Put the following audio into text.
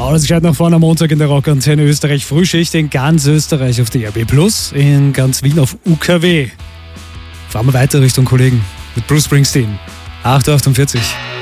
Alles gescheit nach vorne am Montag in der Rockantenne Österreich. Frühschicht in ganz Österreich auf DRB+, in ganz Wien auf UKW. Fahren wir weiter Richtung Kollegen mit Bruce Springsteen. 8:48 Uhr.